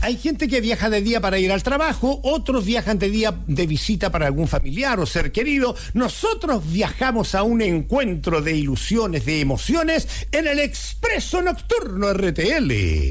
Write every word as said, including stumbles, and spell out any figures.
Hay gente que viaja de día para ir al trabajo, otros viajan de día de visita para algún familiar o ser querido. Nosotros viajamos a un encuentro de ilusiones, de emociones, en el Expreso Nocturno R T L.